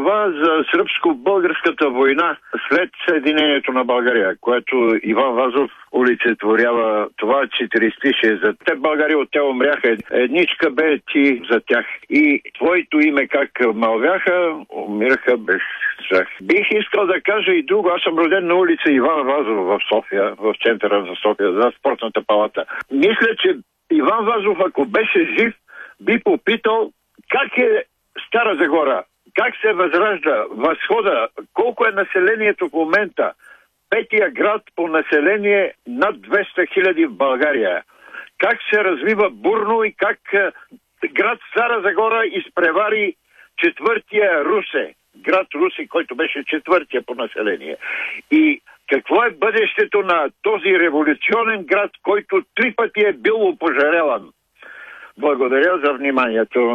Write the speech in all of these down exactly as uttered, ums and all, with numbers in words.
това за сръбско-българската война след съединението на България, което Иван Вазов олицетворява това четиристишие. За те Българи от те умряха, едничка бе ти за тях. И твоето име как мълвяха, умираха без страх. Бих искал да кажа и друго. Аз съм роден на улица Иван Вазов в София, в центъра на София, за спортната палата. Мисля, че Иван Вазов, ако беше жив, би попитал как е Стара Загора, как се възражда, възхода, колко е населението в момента. Петия град по население над двеста хиляди в България. Как се развива бурно и как град Стара Загора изпревари четвъртия Русе. Град Руси, който беше четвъртия по население. И какво е бъдещето на този революционен град, който три пъти е бил опожаряван? Благодаря за вниманието.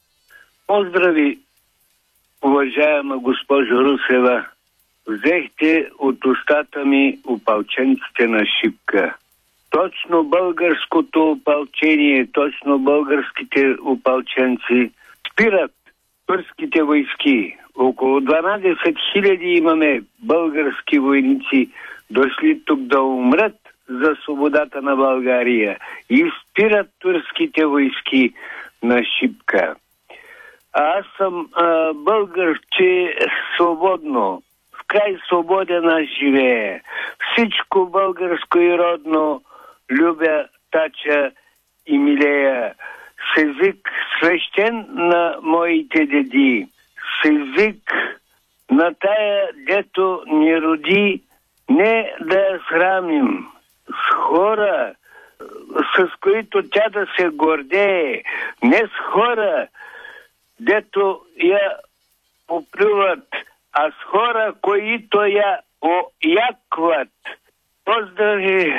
Поздрави, уважаема госпожо Русева. Взехте от устата ми опалченците на Шипка. Точно българското опалчение, точно българските опалченци спират турските войски. Около дванадесет хиляди имаме български войници, дошли тук да умрат за свободата на България. И спират турските войски на Шипка. А аз съм а, българ, че свободно, в край свободен аз живее. Всичко българско и родно любя, тача и милея. С език свещен на моите деди. С език на тая, дето ни роди, не да я срамим. С хора, с които тя да се гордее. Не с хора, дето я поплюват, а с хора, които я оякват. Поздрави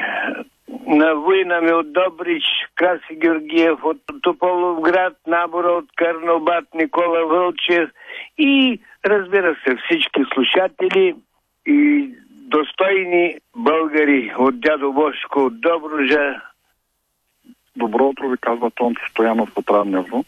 на война ми от Добрич, Краси Георгиев от Тополовград, набора от Карнобат, Никола Вълчев и, разбира се, всички слушатели и достойни българи от дядо Бошко, от Добружа. Добро утро, ви казва Тончо Стоянов от Раднево.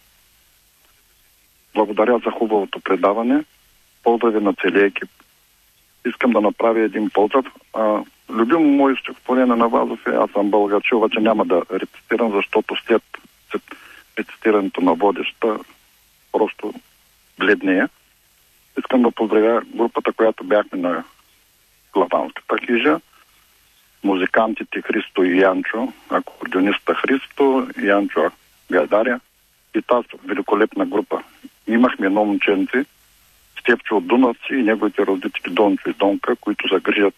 Благодаря за хубавото предаване. Поздрави на целия екип. Искам да направя един поздрав. А, любимо мое стихотворение на Вазов е: аз съм българче, обаче няма да рецитирам, защото след рецитирането на водеща просто бледнея. Искам да поздравя групата, която бяхме на Главанската хижа, музикантите Христо и Янчо, акордеониста Христо, Янчо Гайдаря и тази великолепна група. Имахме едно момченце, Степчо от Дунавци и неговите родители Дончо и Донка, които загрижат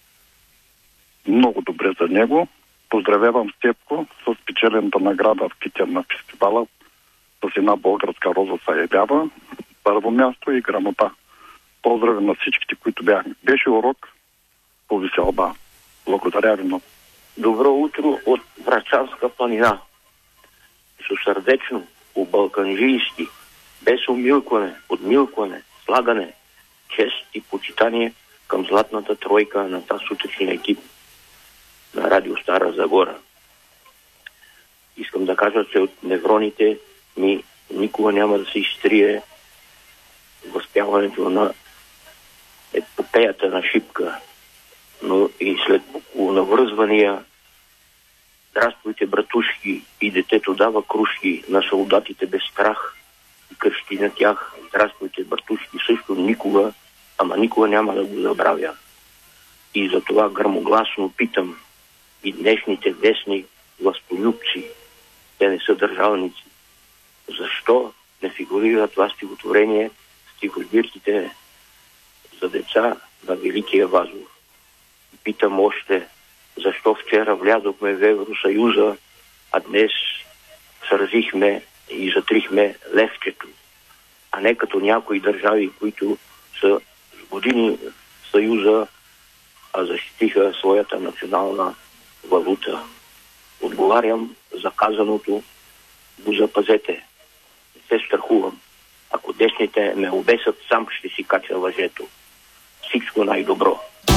много добре за него. Поздравявам Степко с спечелената награда в Китен на фестивала с една българска роза се явява. Първо място и грамота. Поздрави на всичките, които бяхме. Беше урок по веселба. Благодаря ви много. Добро утро от Врачанска планина. Сусърдечно, по-балканжийски, без умилкване, подмилкване, слагане, чест и почитание към златната тройка на тази сутрешния екип на Радио Стара Загора. Искам да кажа, че от невроните ми никога няма да се изтрие възпяването на епопеята на Шипка, но и след навръзвания "Здравствуйте, братушки" и "Детето дава крушки" на солдатите без страх и кръщи на тях "Здравствуйте, братушки" също никога, ама никога няма да го забравя. И затова гръмогласно питам и днешните десни властолюбци, те не са държавници, защо не фигурира това стихотворение в стихосбирките за деца на Великия Вазов? Питам още, защо вчера влязохме в Евросъюза, а днес сразихме и затрихме левчето, а не като някои държави, които са с години в Съюза, а защитиха своята национална валута. Отговарям за казаното, го запазете. Не се страхувам. Ако десните ме обесат, сам ще си кача лъжето. Всичко най-добро.